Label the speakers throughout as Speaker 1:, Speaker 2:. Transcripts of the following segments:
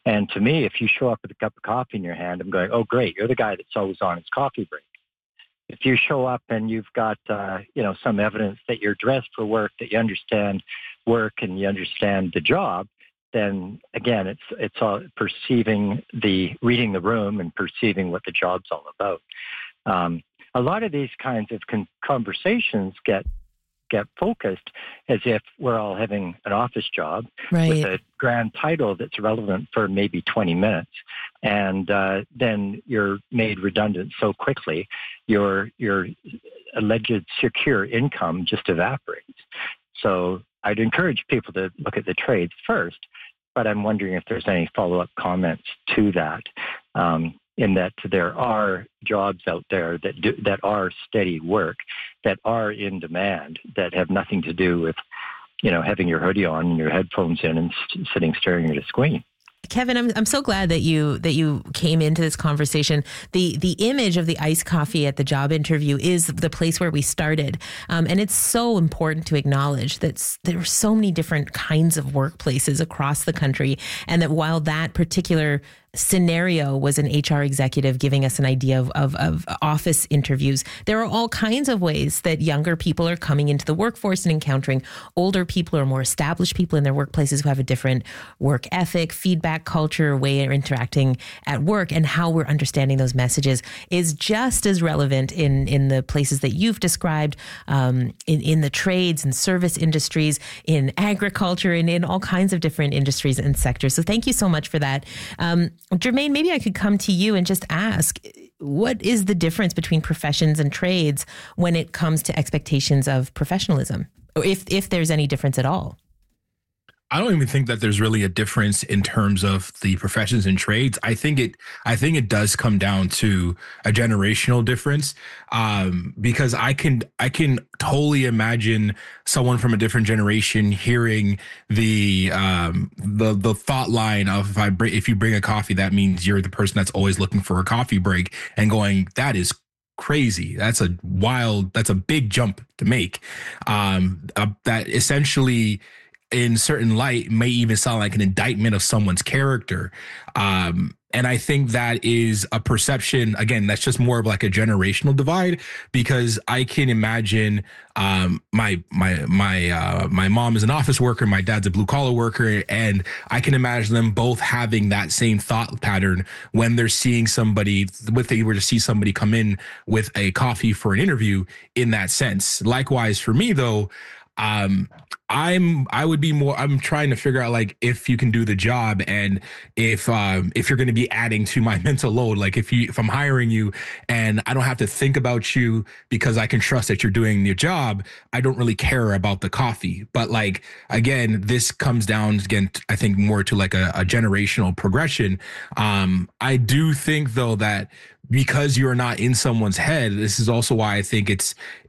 Speaker 1: And to me, if you show up with a cup of coffee in your hand, I'm going, oh, great, you're the guy that's always on his coffee break. If you show up and you've got, some evidence that you're dressed for work, that you understand work and you understand the job, then again, it's all reading the room and perceiving what the job's all about. A lot of these kinds of conversations get focused as if we're all having an office job with a grand title that's relevant for maybe 20 minutes. And then you're made redundant so quickly, your alleged secure income just evaporates. So I'd encourage people to look at the trades first, but I'm wondering if there's any follow-up comments to that. In that there are jobs out there that are steady work, that are in demand, that have nothing to do with, having your hoodie on and your headphones in and sitting staring at a screen.
Speaker 2: Kevin, I'm so glad that you came into this conversation. The image of the iced coffee at the job interview is the place where we started. And it's so important to acknowledge that there are so many different kinds of workplaces across the country. And that while that particular scenario was an HR executive giving us an idea of office interviews, there are all kinds of ways that younger people are coming into the workforce and encountering older people or more established people in their workplaces who have a different work ethic, feedback culture, way of interacting at work, and how we're understanding those messages is just as relevant in the places that you've described, in the trades and service industries, in agriculture, and in all kinds of different industries and sectors. So thank you so much for that. Jermaine, maybe I could come to you and just ask, what is the difference between professions and trades when it comes to expectations of professionalism, or if there's any difference at all?
Speaker 3: I don't even think that there's really a difference in terms of the professions and trades. I think it does come down to a generational difference, because I can totally imagine someone from a different generation hearing the thought line of if you bring a coffee, that means you're the person that's always looking for a coffee break, and going, that is crazy. That's a big jump to make. That essentially, in certain light, may even sound like an indictment of someone's character. And I think that is a perception, again, that's just more of like a generational divide, because I can imagine my mom is an office worker, my dad's a blue collar worker, and I can imagine them both having that same thought pattern when they're seeing somebody, if they were to see somebody come in with a coffee for an interview in that sense. Likewise for me though, I'm trying to figure out, like, if you can do the job, and if you're going to be adding to my mental load, like if I'm hiring you and I don't have to think about you because I can trust that you're doing your job, I don't really care about the coffee. But like, again, this comes down again, I think, more to like a generational progression. I do think though that because you're not in someone's head, this is also why I think it's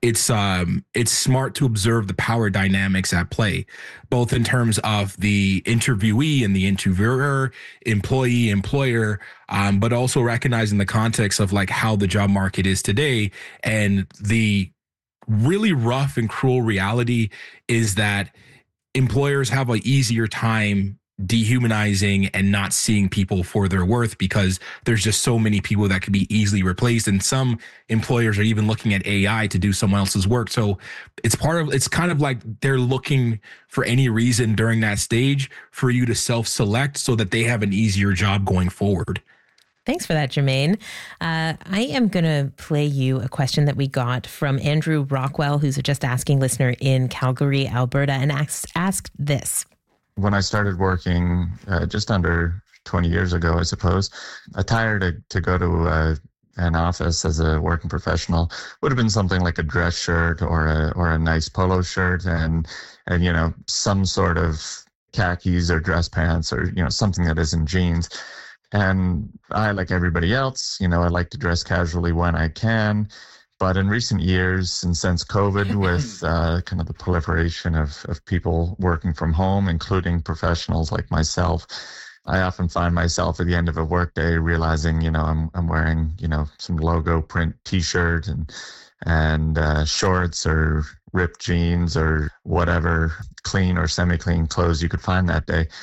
Speaker 3: smart to observe the power dynamics at play, both in terms of the interviewee and the interviewer, employee, employer, but also recognizing the context of like how the job market is today. And the really rough and cruel reality is that employers have an easier time dehumanizing and not seeing people for their worth, because there's just so many people that could be easily replaced. And some employers are even looking at AI to do someone else's work. So it's kind of like they're looking for any reason during that stage for you to self-select so that they have an easier job going forward.
Speaker 2: Thanks for that, Jermaine. I am going to play you a question that we got from Andrew Rockwell, who's a Just Asking listener in Calgary, Alberta, and asked this.
Speaker 4: When I started working just under 20 years ago, I suppose, attire to go to an office as a working professional would have been something like a dress shirt or a nice polo shirt and some sort of khakis or dress pants or something that isn't jeans. And I, like everybody else, I like to dress casually when I can. But in recent years, and since COVID, with kind of the proliferation of people working from home, including professionals like myself, I often find myself at the end of a workday realizing, I'm wearing, some logo print T-shirt and shorts or ripped jeans or whatever clean or semi-clean clothes you could find that day.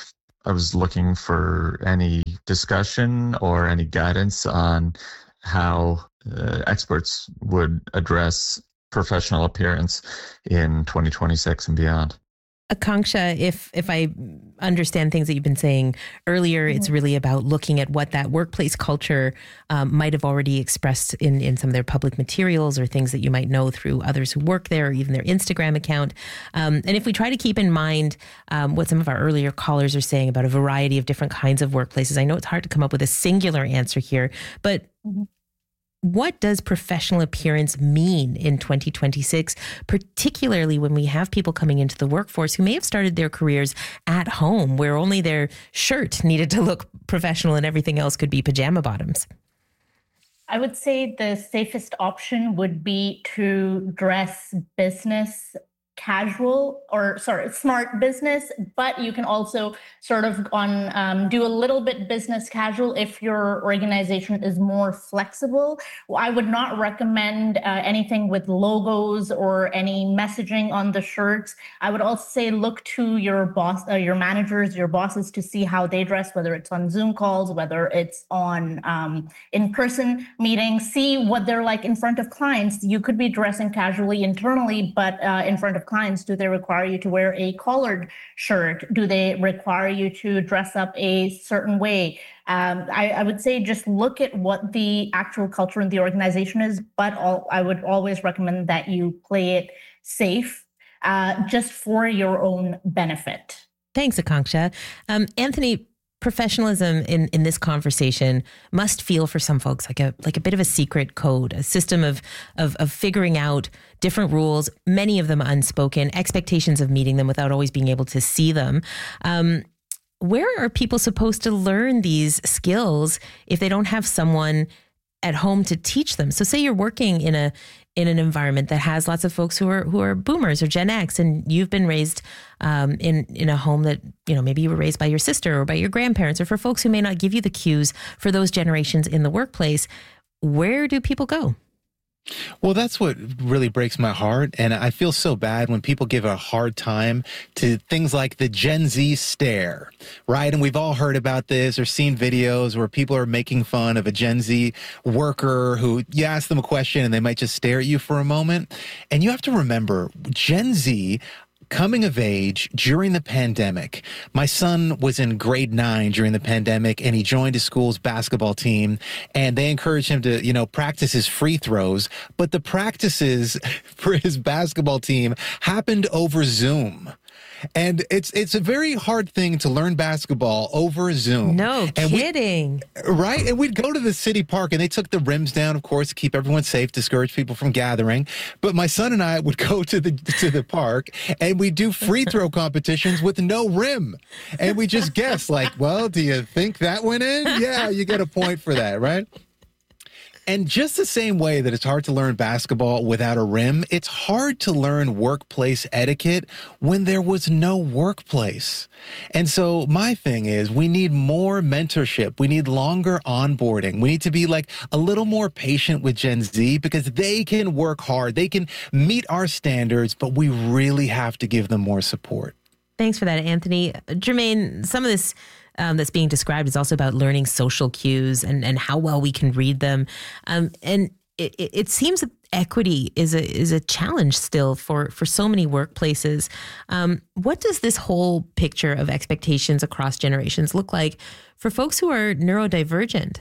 Speaker 4: I was looking for any discussion or any guidance on how experts would address professional appearance in 2026 and beyond.
Speaker 2: Akanksha, if I understand things that you've been saying earlier, it's really about looking at what that workplace culture might have already expressed in some of their public materials or things that you might know through others who work there or even their Instagram account. And if we try to keep in mind what some of our earlier callers are saying about a variety of different kinds of workplaces, I know it's hard to come up with a singular answer here, but what does professional appearance mean in 2026, particularly when we have people coming into the workforce who may have started their careers at home, where only their shirt needed to look professional and everything else could be pajama bottoms?
Speaker 5: I would say the safest option would be to dress business casual, or sorry, smart business, but you can also sort of do a little bit business casual if your organization is more flexible. I would not recommend anything with logos or any messaging on the shirts. I would also say look to your boss, your managers, your bosses to see how they dress, whether it's on Zoom calls, whether it's on in-person meetings. See what they're like in front of clients. You could be dressing casually internally, but in front of clients, do they require you to wear a collared shirt? Do they require you to dress up a certain way? I would say just look at what the actual culture in the organization is, but I would always recommend that you play it safe, just for your own benefit.
Speaker 2: Thanks, Akanksha. Anthony, professionalism in this conversation must feel for some folks like a bit of a secret code, a system of figuring out different rules, many of them unspoken, expectations of meeting them without always being able to see them. Where are people supposed to learn these skills if they don't have someone at home to teach them? So say you're working in an environment that has lots of folks who are boomers or Gen X, and you've been raised in a home that, maybe you were raised by your sister or by your grandparents, or for folks who may not give you the cues for those generations in the workplace. Where do people go?
Speaker 6: Well, that's what really breaks my heart. And I feel so bad when people give a hard time to things like the Gen Z stare, right? And we've all heard about this or seen videos where people are making fun of a Gen Z worker who you ask them a question and they might just stare at you for a moment. And you have to remember, Gen Z coming of age during the pandemic. My son was in grade 9 during the pandemic, and he joined his school's basketball team, and they encouraged him to, practice his free throws. But the practices for his basketball team happened over Zoom. And it's a very hard thing to learn basketball over Zoom.
Speaker 2: No kidding.
Speaker 6: Right? And we'd go to the city park, and they took the rims down, of course, to keep everyone safe, discourage people from gathering. But my son and I would go to the park, and we do free throw competitions with no rim. And we just guess, well, do you think that went in? Yeah, you get a point for that, right? And just the same way that it's hard to learn basketball without a rim, it's hard to learn workplace etiquette when there was no workplace. And so my thing is, we need more mentorship. We need longer onboarding. We need to be a little more patient with Gen Z because they can work hard. They can meet our standards, but we really have to give them more support.
Speaker 2: Thanks for that, Anthony. Jermaine, some of this that's being described is also about learning social cues and how well we can read them. And it seems that equity is a challenge still for so many workplaces. What does this whole picture of expectations across generations look like for folks who are neurodivergent?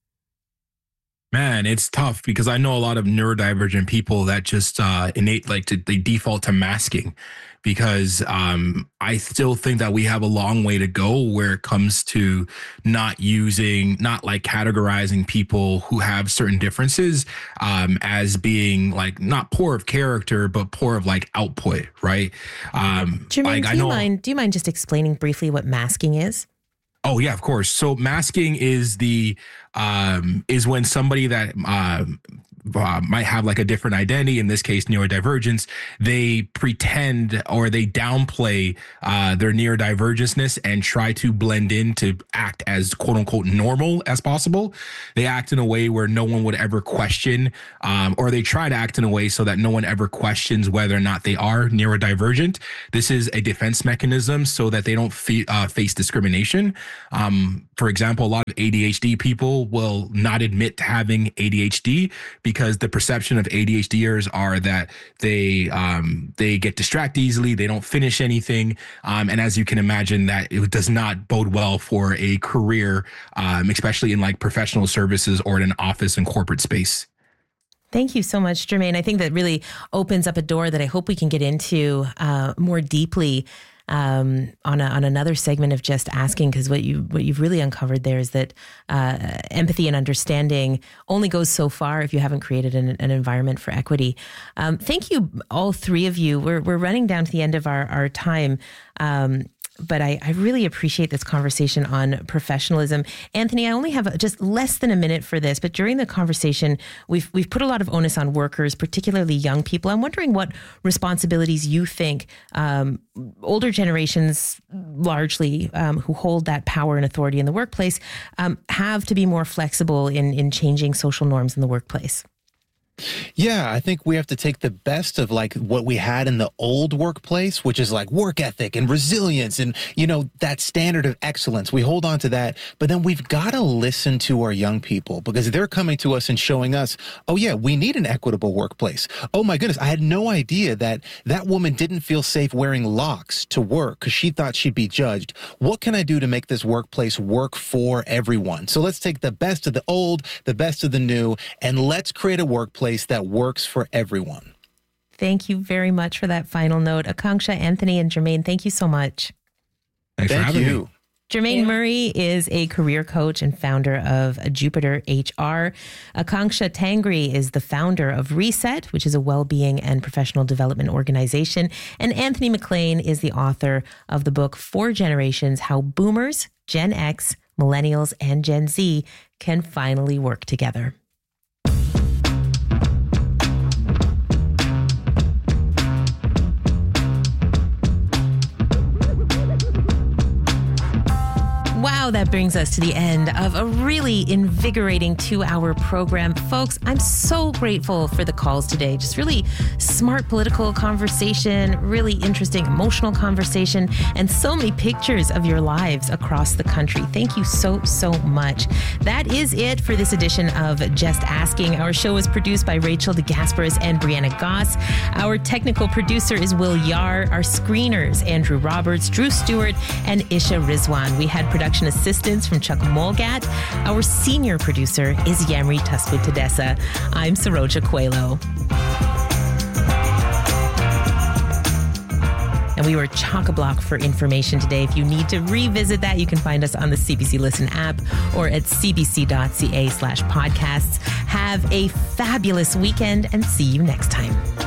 Speaker 3: Man, it's tough because I know a lot of neurodivergent people that just they default to masking because I still think that we have a long way to go where it comes to not categorizing people who have certain differences as being not poor of character, but poor of output, right?
Speaker 2: Jermaine, do you mind just explaining briefly what masking is?
Speaker 3: Oh yeah, of course. So masking is is when somebody that might have like a different identity, in this case, neurodivergence, they pretend or they downplay their neurodivergenceness and try to blend in to act as quote unquote normal as possible. They act in a way where no one would ever question, or they try to act in a way so that no one ever questions whether or not they are neurodivergent. This is a defense mechanism so that they don't face discrimination. For example, a lot of ADHD people will not admit to having ADHD because the perception of ADHDers are that they get distracted easily, they don't finish anything, and as you can imagine, that it does not bode well for a career, especially in like professional services or in an office and corporate space.
Speaker 2: Thank you so much, Jermaine. I think that really opens up a door that I hope we can get into more deeply on another segment of Just Asking, because what you've really uncovered there is that empathy and understanding only goes so far if you haven't created an environment for equity. Thank you, all three of you. We're running down to the end of our time. But I really appreciate this conversation on professionalism. Anthony, I only have just less than a minute for this, but during the conversation, we've put a lot of onus on workers, particularly young people. I'm wondering what responsibilities you think older generations, largely who hold that power and authority in the workplace, have to be more flexible in changing social norms in the workplace.
Speaker 6: Yeah, I think we have to take the best of like what we had in the old workplace, which is like work ethic and resilience and, you know, that standard of excellence. We hold on to that, but then we've got to listen to our young people because they're coming to us and showing us, oh yeah, we need an equitable workplace. Oh my goodness, I had no idea that woman didn't feel safe wearing locks to work because she thought she'd be judged. What can I do to make this workplace work for everyone? So let's take the best of the old, the best of the new, and let's create a workplace that works for everyone.
Speaker 2: Thank you very much for that final note. Akanksha, Anthony, and Jermaine, thank you so much.
Speaker 3: Thanks for having me.
Speaker 2: Jermaine Murray is a career coach and founder of Jupiter HR. Akanksha Tangri is the founder of Reset, which is a well-being and professional development organization. And Anthony McLean is the author of the book 4 Generations: How Boomers, Gen X, Millennials, and Gen Z Can Finally Work Together. Wow, that brings us to the end of a really invigorating 2-hour program. Folks, I'm so grateful for the calls today. Just really smart political conversation, really interesting emotional conversation, and so many pictures of your lives across the country. Thank you so, so much. That is it for this edition of Just Asking. Our show is produced by Rachel DeGasperis and Brianna Goss. Our technical producer is Will Yar. Our screeners, Andrew Roberts, Drew Stewart, and Isha Rizwan. We had production assistance from Chuck Molgat. Our senior producer is Yamri Tusquid-Tadessa. I'm Saroja Coelho. And we were chock-a-block for information today. If you need to revisit that, you can find us on the CBC Listen app or at cbc.ca/podcasts. Have a fabulous weekend and see you next time.